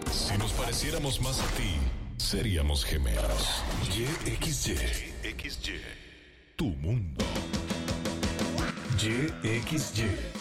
Si nos pareciéramos más a ti, seríamos gemelos. YXY. Tu mundo. YXY.